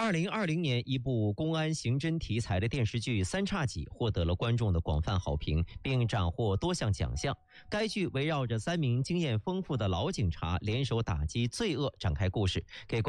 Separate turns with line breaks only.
2020年，一部公安刑侦题材的电视剧《三叉戟》获得了观众的广泛好评，并斩获多项奖项。该剧围绕着3名经验丰富的老警察联手打击罪恶展开故事，给